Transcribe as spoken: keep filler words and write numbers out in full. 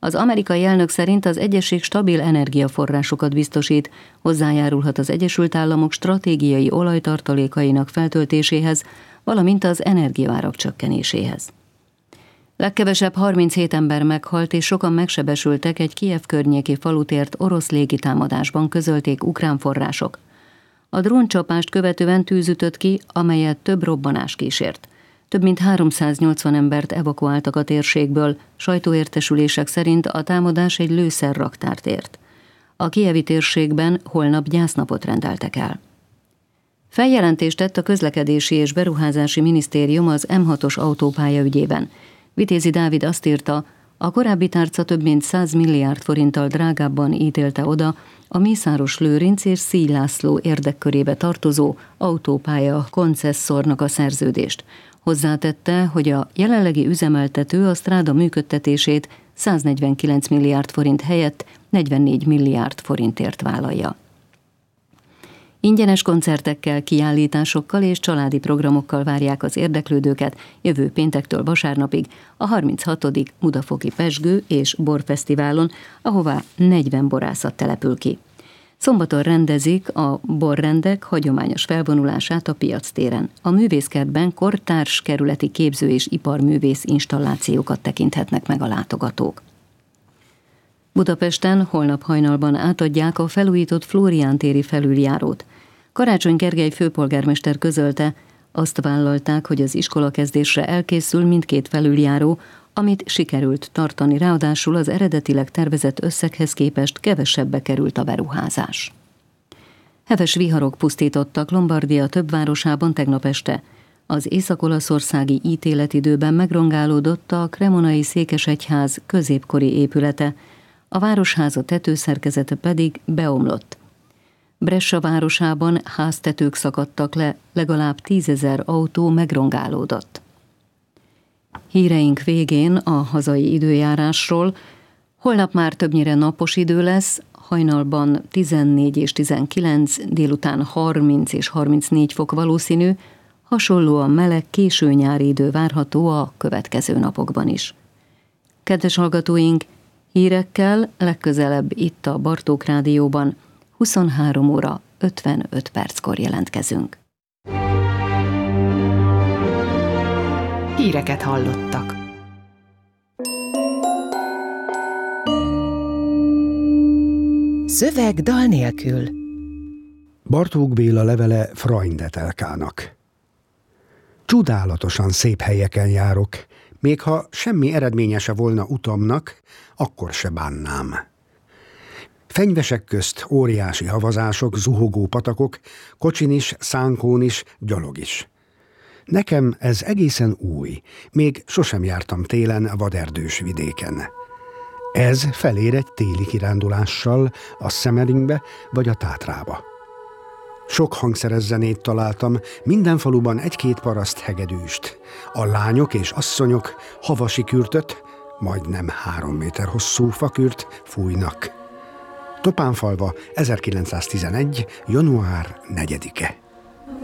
Az amerikai elnök szerint az egyezség stabil energiaforrásokat biztosít, hozzájárulhat az Egyesült Államok stratégiai olajtartalékainak feltöltéséhez, valamint az energiaárak csökkenéséhez. Legkevesebb harminchét ember meghalt és sokan megsebesültek egy Kijev környéki falut ért orosz légitámadásban, közölték ukrán források. A dróncsapást követően tűz ütött ki, amelyet több robbanás kísért. Több mint háromszáznyolcvan embert evakuáltak a térségből, sajtóértesülések szerint a támadás egy lőszerraktárt ért. A kijevi térségben holnap gyásznapot rendeltek el. Feljelentést tett a Közlekedési és Beruházási Minisztérium az M hatos autópálya ügyében. Vitézi Dávid azt írta, a korábbi tárca több mint száz milliárd forinttal drágábban ítélte oda a Mészáros-Lőrinc és Szíj László érdekkörébe tartozó autópálya koncesszornak a szerződést. Hozzátette, hogy a jelenlegi üzemeltető a stráda működtetését száznegyvenkilenc milliárd forint helyett negyvennégy milliárd forintért vállalja. Ingyenes koncertekkel, kiállításokkal és családi programokkal várják az érdeklődőket jövő péntektől vasárnapig a harminchatodik Budafoki Pezsgő és Borfesztiválon, ahová negyven borászat települ ki. Szombaton rendezik a borrendek hagyományos felvonulását a Piactéren. A művészkertben kortárs kerületi képző- és iparművész installációkat tekinthetnek meg a látogatók. Budapesten holnap hajnalban átadják a felújított Flórián téri felüljárót. Karácsony Gergely főpolgármester közölte, azt vállalták, hogy az iskolakezdésre elkészül mindkét felüljáró, amit sikerült tartani, ráadásul az eredetileg tervezett összeghez képest kevesebbe került a beruházás. Heves viharok pusztítottak Lombardia több városában tegnap este. Az észak-olaszországi ítéletidőben megrongálódott a Cremonai székesegyház középkori épülete, a városháza tetőszerkezete pedig beomlott. Brescia városában háztetők szakadtak le, legalább tízezer autó megrongálódott. Híreink végén a hazai időjárásról. Holnap már többnyire napos idő lesz, hajnalban tizennégy és tizenkilenc, délután harminc és harmincnégy fok valószínű, hasonlóan meleg késő nyári idő várható a következő napokban is. Kedves hallgatóink, hírekkel legközelebb itt a Bartók Rádióban huszonhárom óra ötvenöt perckor jelentkezünk. Híreket hallottak. Szöveg dal nélkül. Bartók Béla levele Freund Etelkának. Csodálatosan szép helyeken járok, még ha semmi eredménye se volna utamnak, akkor se bánnám. Fenyvesek közt óriási havazások, zuhogó patakok, kocsin is, szánkón is, gyalog is. Nekem ez egészen új, még sosem jártam télen vaderdős vidéken. Ez felér egy téli kirándulással a Szemeringbe vagy a Tátrába. Sok hangszeres zenét találtam, minden faluban egy-két paraszt hegedűst. A lányok és asszonyok havasi kürtöt, majdnem három méter hosszú fakürt fújnak. Topánfalva ezerkilencszáztizenegy. január negyedike.